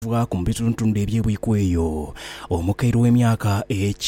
ku mbituntundu ebyebwikweyo omukairo w'emyaka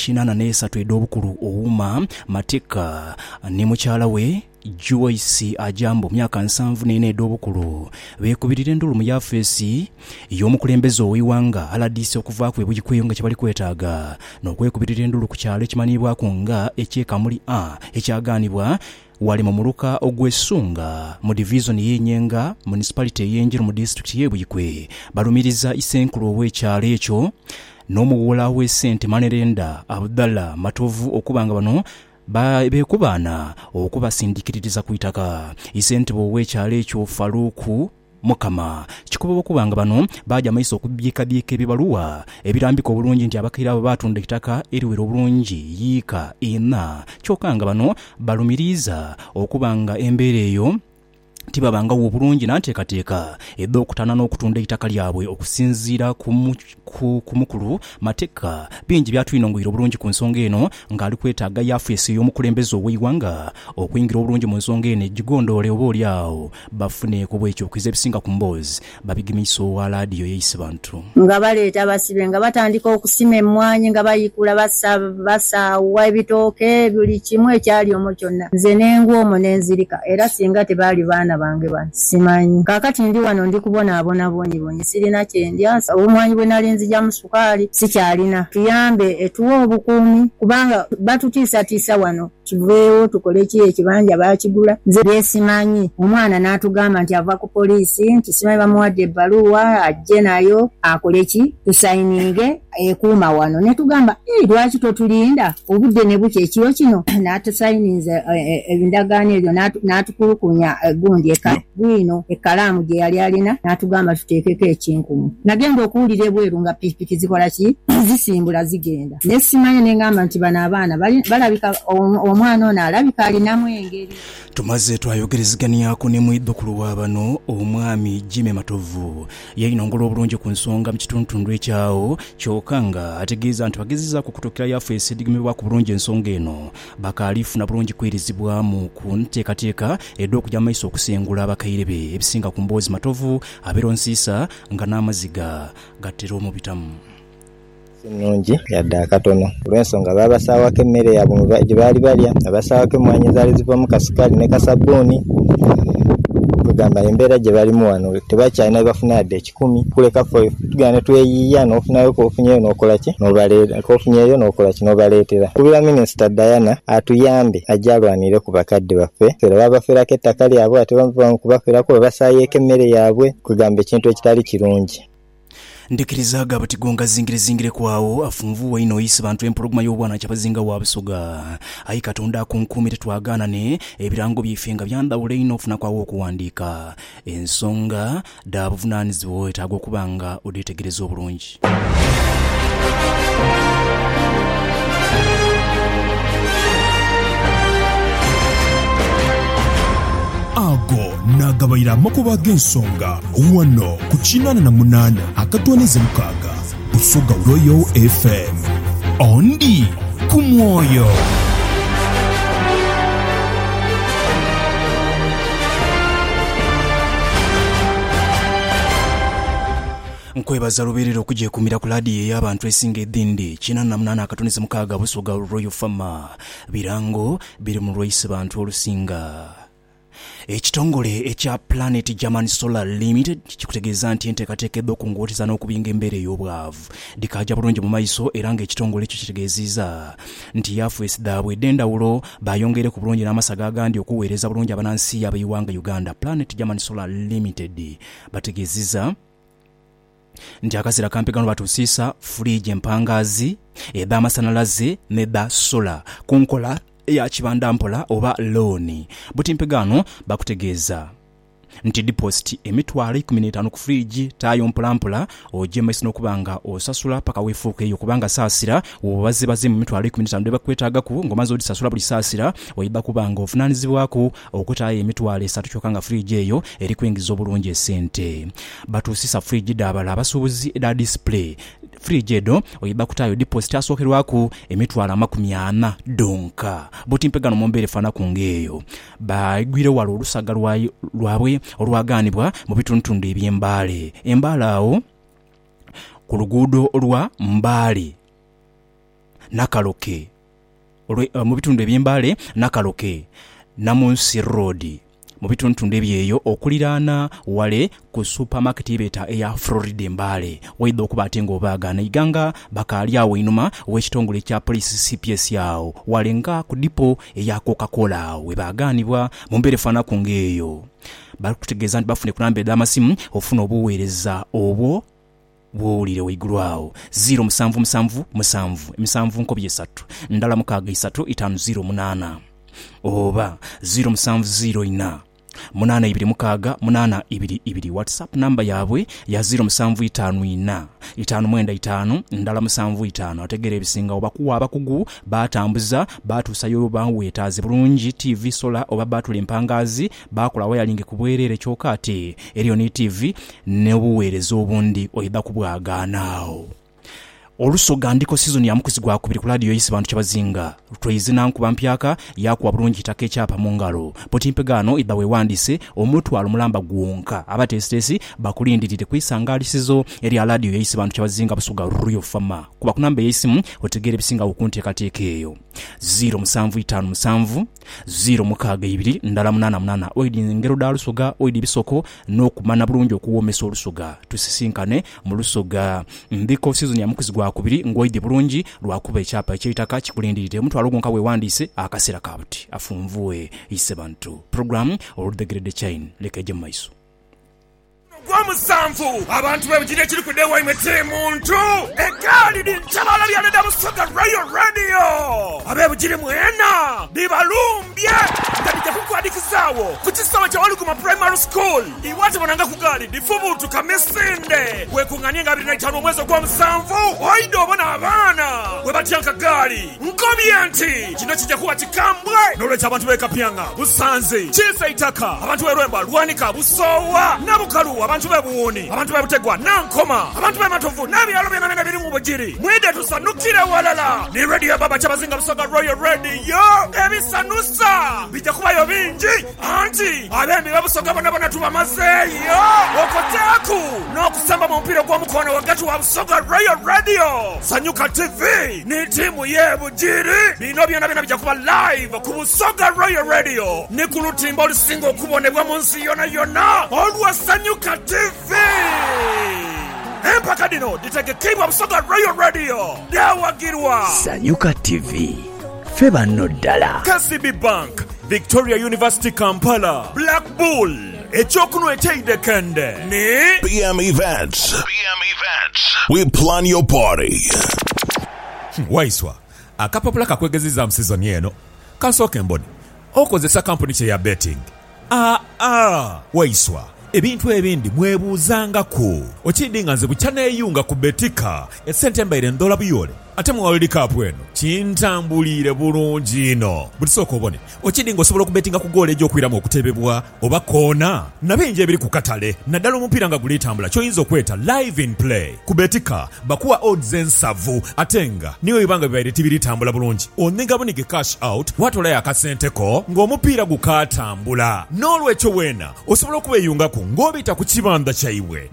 83 ed'obukulu Ouma Mateka ne mukyala we Joyce Ajambo myaka 74 ed'obukulu beekubirira endulu mu yafeesi y'omukulembeze ow'eiwanga aladdiise okuva ku ebwikweyo nga kyebali kwetaaga n'okwekubirira endulu ku kyalo ekimanyiibwako nga ekyekamuli ekyagaanibwa wali mu muluka ogw'essunga mu division y'enyenga municipality ey'enjeru mu district y'ebwikwe balumiriza isenkulu ow'ekyalo ekyo n'omuwola w'essente Manerenda Abdallah Matovu okubanga bano beekubaana okubasindikiririza ku itaka isente bw'ekyalo ekyo Faruku Mukama kikuba okubanga bano bajja maiso okubyekabyeka ebibaluwa ebirambika obulungi nti abakaire abo batunda ettaka eriwera obulungi yiika 4 kyokanga bano balumiriza okubanga embeera eyo tibabanga obulungi nanteekateeka edda okutana n'okutunda ettaka lyabwe okusinziira ku mukulu Mateka bingi byatwinongoyira obulungi ku nsonga eno ng'ali kwetaaga yafeesi y'omukulembeze ow'eiwanga okuyingira obulungi mu nsonga eno egigondoole oba oli awo bafune ku bwekyo okwiza ebisinga ku mboozi babigimisa owa laadiyo yeeyise bantu nga baleeta basibe nga batandika okusima emmwanyi nga bayikula basaawa ebitooke buli kimu ekyali omwo kyonna nze n'engwa omwo n'enzirika era singa tebaali baana bange simanyi kaakati ndi wano ndi kubonaabona bonyi sirina kyendya omwanyi bwe nali nzija mu sukaali sikyalina tuyambe etuwa obukuumi kubanga batutiisatiisa wano kiveewo tukole ki ekibanja baakigula nze byesimanyi omwana n'atugamba nti ava ku poliisi nti simanyi bamuwadde ebbaluwa ajje nayo akole ki tusayininge ekuuma wano ne tugamba lwaki totulinda obudde ne bukya ekiro kino n'atusayiniza endagaano eryo n'atukulukunya gundi bwino ekkalaamu gye yali alina n'atugamba tuteekeko ekinkumu nagenda okuwulira ebweru nga pikipiki zikola ki zisimbula zigenda ne simanyi nengamba nti bano abaana balabika omwana ono alabika alinamu engeri tumaze twayogerezeganyako ne mwiddukulu wa bano omwami Jimmy Matovu yayinongola obulungi ku nsonga mu kitundu ekyawo kyokka nga ategeeza nti bagezezaako okutuukira yafeesi edigimibwa ku bulungi ensonga eno bakaalifuna bulungi kwerizibwamu ku nteekateeka edda okujja maiso okusengula abakaire be ebisinga ku mboozi Matovu abeera onsiisa nga n'amaziga gattera omubitamu nungi yadde akatono olw'ensonga babasaawako emmere yaabwe gye baali balya abasaawako emmwanyi zaali zivamu kasukali ne kasabbuuni kugamba embeera gye balimu wano tebakyalina bibafuna yadde 10 kuleka ffe tugenda ne tweyiiya n'ofunayo k'ofunyeyo n'okola ki k'ofunyeyo n'okola ki n'obaleetera kubira minisita Diana atuyambe ajja alwanire ku bakadde baffe era babaferako ettaka lyabwe ate bamukubaferako babasaayeeko emmere yaabwe kugamba ekintu ekitali kirungi ndikirizaga batigonga zingire kwawo afunvuwa ino isi bantu empologoma y'obwana kyabazinga wa busoga ayi katonda ku nkumi tetwagaanane ebirango by'ifenga byandawula ino ofuna kwawo okuwandiika ensonga daabuvunaanyizibwa etaaga okubanga odeetegereza obulungi ago nagabayira amakuba g'ensonga wano ku 88 akatonize mukaaga Busoga Royal FM ondi ku mwoyo nkwebaza lubeerera okugyekumira ku laadiyo ey'abantu esinga eddindi 88 akatonize mukaaga Busoga Royal Farmer birango biri mu lwayise bantu olusinga ekitongole ekya Planet German Solar Limited kikutegeeza nti enteekateekeddwa okungooteza n'okubinga embeera ey'obwavu dikajja bulungi mu maiso era ng'ekitongole ekyo kitegeezezza nti yafeesi daabwe eddendawulo bayongere ku bulungi n'amasaga agandi okuweereza bulungi abanansi ab'eiwanga Uganda. Planet German Solar Limited bategeezezza nti akaseera kampegano batuusiisa fridge empangaazi ed'amasanalaze n'edda solar ku nkola ya kibanda mpola oba looni butimpegano bakutegeeza nti deposit emitwalo 15 ku fridge tayo mpolampola ojje maiso n'okubanga osasula paka weefuuka eyo kubanga saasira obaze mu mitwalo 15 bakwetaagaku ng'omaze odisasula buli saasira oyibba kubanga ovunaanyizibwako okutaayo emitwalo 3 kyokka nga fridge eyo eri kwingiza obulungi esente batuusisa fridge daabala abasuubuzi eda display fridge edo oyibba kutaayo deposit asookerwaku emitwalo 40 donka butimpegano mu mbeera efaana ku ng'eyo bagwire wala olusaga lwabwe olwagaanibwa mu bitundu eby'embaale awo ku luguudo lwa Mbale Nakaloke mu bitundu eby'Embale Nakaloke Namunsi Road mu bitundu ebyeyo okuliraana wale ku supermarket yebeta eya Florida Mbale waidde okuba ate ng'obaagana iganga bakaali awo inuma w'ekitongole kya police CPS yawo wale nga ku dipo eya Coca-Cola we baaganibwa mu mbeera efaanako ng'eyo bakutegeeza nti bafune kulambe d'amasimu ofuna obuweereza obwo bw'owulire waigulu awo 07777 ndala 63508 oba 0704 826 WhatsApp namba yaabwe ya 0754 595 ndala 75 ategera ebisinga obakuwa abakugu batambuza batuusayo baweetaaze bulungi TV sola oba batula empangazi bakola wayalinge ku bwerere kyokka ate eriyo ne TV n'obuweereza obundi oyida kubwaganaawo olusoga ndiko season ya mukuzi gwa kubiri ku radio yisi bantu kyabazinga twizina nkuba mpyaka yakuwa bulungi take kyapa mu ngalo potimpegano ibawe wandise omutwalo mulamba gwonka abatestesi bakulindirire kwisangalisizo eri radio yisi bantu kyabazinga busuga Royal Farmer kuba kunambe yisimu otegere bisinga ukunte katekeyo 0757 062 ndala 88 oidi ngero da lusoga oidi bisoko n'okumana bulungi okuwomesa olusoga tusisinkane mu lusoga ndiko season ya mukuzi gwa kubiri ngoide bulungi lwakuba ekyapa ekyitaka kikulindirire mutwalo gonka we wandise akasera kabuti afunvuwe isebantu program or the grade chain lekeje maiso Gwamusanvu abantu bebugire kiri kudewa imete muntu egali dintabala byaleda busoga Royal Radio abebugire mwena bibalumbye ndabije kukwadikizawo kukisawa kya walu kuma primary school iwate bonanga kugali difubutu kamesinde we kunganye ngabiri na 5 mwezi kwa musanvu oido bona abana we batyanka gali nkobyenti kino kijja kuba kikambwe nolecha abantu bekapyanga busanze chisa itaka abantu berwemba lwanika busowa nabukalu abantu bebuwoni abantu bebutegwa nankoma abantu bematovu nabyalo byenanene biri mu bugiri mwide tusanukire walala ni radio baba kyabazinga busoga Royal Radio ebisanusa bijja kubayo bingi anti abembi bebusoga bona tubamazeyo okoteku n'okusamba mu mpira gw'omukono wakati wa busoga Royal Radio Sanyuka TV ni timu y'ebugiri bino byonna bijja kuba live ku busoga Royal Radio ni ku lutimba olusinga okubonebwa mu nsi yonna olwa Sanyuka TV empaka dino ditegekebwa busoga Royal Radio dawagirwa Sanyuka TV feba noddala KCB Bank Victoria University Kampala Black Bull ekyokunu eky'eidekende ne PM Events. We plan your party. Waiswa akapapula kakwegeziza mu season eno kansooke mbone okozesa kampuni kye ya betting Waiswa ebintu ebindi mwebuuzangako okidinga nze bukyaneyunga ku betika esente embaire ndola buyole ate mu World Cup eno kintambulire bulungi ino bulisooka obone okidinga osobola okubetinga ku goolo egy'okwiramu okutebebwa oba koona nabingi ebiri ku katale naddala omupiira nga gulitambula ky'oyinza okweta live in play ku betika bakuwa odds ensavu ate nga niyo ebanga bibaire tibiritambula bulungi onenga bunige cash out watolayo akasenteko ng'omupiira gukatambula n'olwekyo weena osobola okubeeyungako ng'obita ku kibanda kyaiwe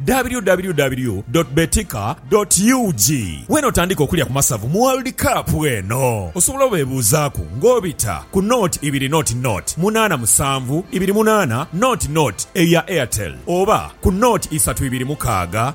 www.betika.ug weena otandika okulya ku masavu mu World Cup weno osobola obeebuuzaako ng'obita ku note 2 note eya Airtel oba ku note 326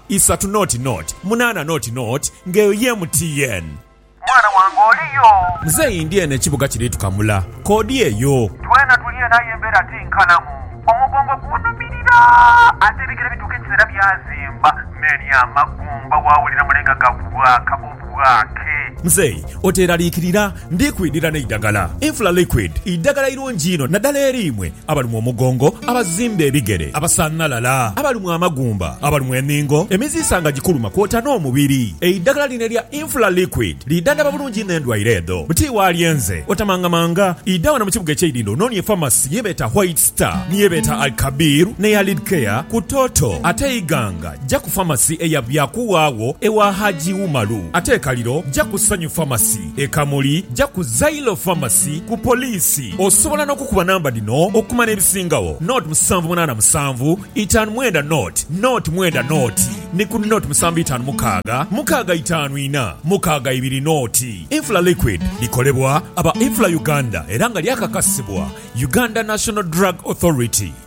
note ng'eyo MTN mwana wange oliyo nze Indian ekibuga kiri tukamula koodi eyo twena tuliye naye embeera tinkanamu omugongo gunumirira ate ebigere bituuka ekiseera byazimba meri amagumba wawulira mulenga gagwaka obwake nze oteeraliikirira ndikwidira n'eddagala Infla Liquid iddagala irungi ino naddala erimwe abalimu omugongo abazimba ebigere abasannalala abalimu amagumba abalimu enningo emiziisa nga gikuluma kwota n'omubiri eddagala lino erya Infla Liquid liddandaba bulungi n'endwaire ezo buti walyenze otamangamanga iddawana mu kibuga eky'eidindo onoonye famasi yebeeta White Star niyebeeta Al-Kabir neya Lidcare ku Toto ate iganga jja ku famasi eya Byakuwaawo ewa Haji Umaru ate ekaliro jja ku Ssanyu Pharmacy, e Kamuli ja ku Zailo Pharmacy ku Poliisi. Osobola n'okukuba namba dino okumana ebisingawo: Note 787 5 Note Note mwenda Note ne ku Note 756 654 6 Note. Infla Liquid likolebwa aba Infla Uganda era nga lyakakasibwa Uganda National Drug Authority.